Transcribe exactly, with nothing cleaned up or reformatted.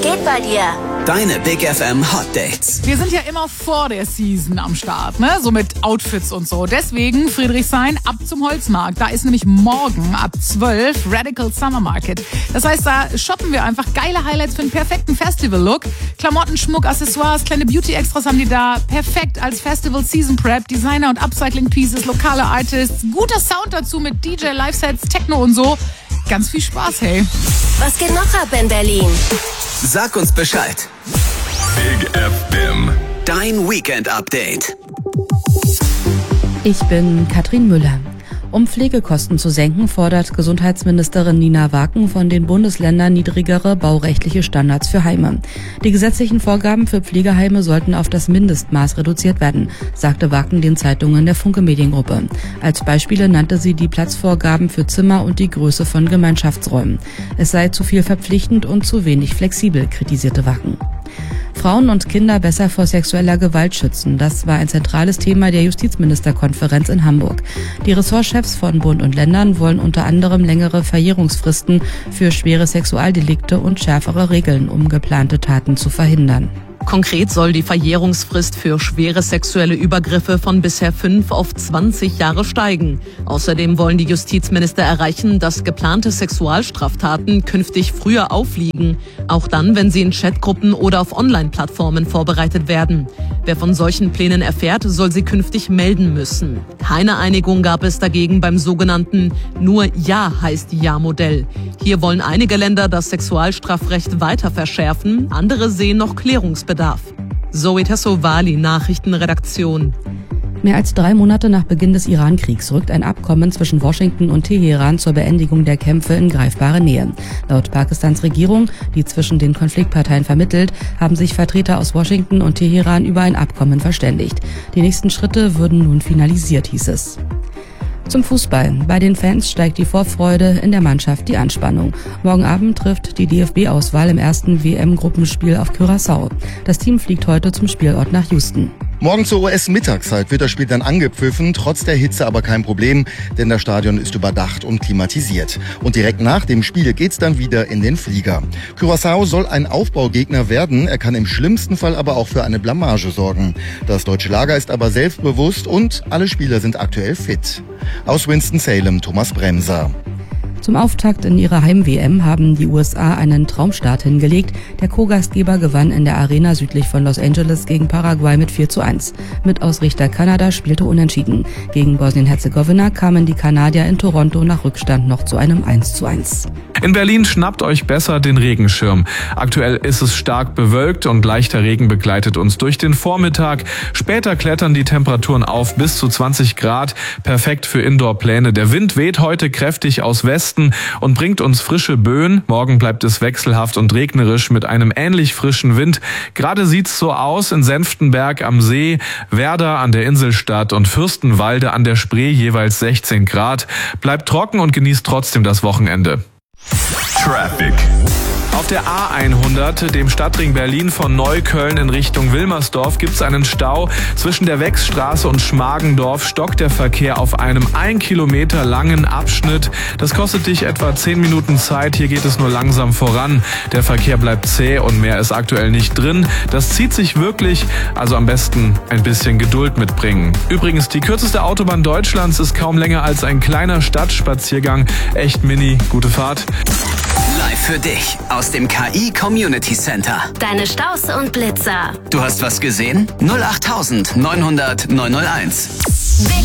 geht bei dir? Deine Big F M Hot Dates. Wir sind ja immer vor der Season am Start, ne? So mit Outfits und so. Deswegen Friedrichshain ab zum Holzmarkt. Da ist nämlich morgen ab zwölf Radical Summer Market. Das heißt, da shoppen wir einfach geile Highlights für einen perfekten Festival-Look. Klamotten, Schmuck, Accessoires, kleine Beauty-Extras haben die da. Perfekt als Festival-Season-Prep. Designer- und Upcycling-Pieces, lokale Artists. Guter Sound dazu mit D J, Live-Sets, Techno und so. Ganz viel Spaß, hey. Was geht noch ab in Berlin? Sag uns Bescheid. Big F M. Dein Weekend-Update. Ich bin Katrin Müller. Um Pflegekosten zu senken, fordert Gesundheitsministerin Nina Waken von den Bundesländern niedrigere baurechtliche Standards für Heime. Die gesetzlichen Vorgaben für Pflegeheime sollten auf das Mindestmaß reduziert werden, sagte Waken den Zeitungen der Funke Mediengruppe. Als Beispiele nannte sie die Platzvorgaben für Zimmer und die Größe von Gemeinschaftsräumen. Es sei zu viel verpflichtend und zu wenig flexibel, kritisierte Waken. Frauen und Kinder besser vor sexueller Gewalt schützen. Das war ein zentrales Thema der Justizministerkonferenz in Hamburg. Die Ressortchefs von Bund und Ländern wollen unter anderem längere Verjährungsfristen für schwere Sexualdelikte und schärfere Regeln, um geplante Taten zu verhindern. Konkret soll die Verjährungsfrist für schwere sexuelle Übergriffe von bisher fünf auf zwanzig Jahre steigen. Außerdem wollen die Justizminister erreichen, dass geplante Sexualstraftaten künftig früher aufliegen, auch dann, wenn sie in Chatgruppen oder auf Online-Plattformen vorbereitet werden. Wer von solchen Plänen erfährt, soll sie künftig melden müssen. Keine Einigung gab es dagegen beim sogenannten Nur Ja heißt Ja-Modell. Hier wollen einige Länder das Sexualstrafrecht weiter verschärfen, andere sehen noch Klärungsbedarf. Zoe Tassovali, Nachrichtenredaktion. Mehr als drei Monate nach Beginn des Iran-Kriegs rückt ein Abkommen zwischen Washington und Teheran zur Beendigung der Kämpfe in greifbare Nähe. Laut Pakistans Regierung, die zwischen den Konfliktparteien vermittelt, haben sich Vertreter aus Washington und Teheran über ein Abkommen verständigt. Die nächsten Schritte würden nun finalisiert, hieß es. Zum Fußball. Bei den Fans steigt die Vorfreude, in der Mannschaft die Anspannung. Morgen Abend trifft die D F B-Auswahl im ersten W M-Gruppenspiel auf Curaçao. Das Team fliegt heute zum Spielort nach Houston. Morgen zur U S-Mittagszeit wird das Spiel dann angepfiffen, trotz der Hitze aber kein Problem, denn das Stadion ist überdacht und klimatisiert. Und direkt nach dem Spiel geht's dann wieder in den Flieger. Curaçao soll ein Aufbaugegner werden, er kann im schlimmsten Fall aber auch für eine Blamage sorgen. Das deutsche Lager ist aber selbstbewusst und alle Spieler sind aktuell fit. Aus Winston-Salem, Thomas Bremser. Zum Auftakt in ihrer Heim-W M haben die U S A einen Traumstart hingelegt. Der Co-Gastgeber gewann in der Arena südlich von Los Angeles gegen Paraguay mit vier zu eins. Mitausrichter Kanada spielte unentschieden. Gegen Bosnien-Herzegowina kamen die Kanadier in Toronto nach Rückstand noch zu einem eins zu eins. In Berlin schnappt euch besser den Regenschirm. Aktuell ist es stark bewölkt und leichter Regen begleitet uns durch den Vormittag. Später klettern die Temperaturen auf bis zu zwanzig Grad. Perfekt für Indoor-Pläne. Der Wind weht heute kräftig aus Westen und bringt uns frische Böen. Morgen bleibt es wechselhaft und regnerisch mit einem ähnlich frischen Wind. Gerade sieht's so aus in Senftenberg am See, Werder an der Inselstadt und Fürstenwalde an der Spree jeweils sechzehn Grad. Bleibt trocken und genießt trotzdem das Wochenende. Traffic. Auf der A hundert, dem Stadtring Berlin von Neukölln in Richtung Wilmersdorf, gibt's einen Stau. Zwischen der Wechsstraße und Schmargendorf stockt der Verkehr auf einem ein Kilometer langen Abschnitt. Das kostet dich etwa zehn Minuten Zeit. Hier geht es nur langsam voran. Der Verkehr bleibt zäh und mehr ist aktuell nicht drin. Das zieht sich wirklich, also am besten ein bisschen Geduld mitbringen. Übrigens, die kürzeste Autobahn Deutschlands ist kaum länger als ein kleiner Stadtspaziergang. Echt mini, gute Fahrt. Live für dich aus dem K I Community Center. Deine Staus und Blitzer. Du hast was gesehen? null acht neunhundert neunhunderteins. Big